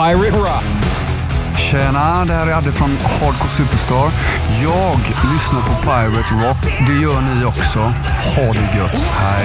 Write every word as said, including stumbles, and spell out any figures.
Pirate Rock. Tjena, det här är Adde från Hardcore Superstar. Jag lyssnar på Pirate Rock. Det gör ni också. Ha det gött. Hej.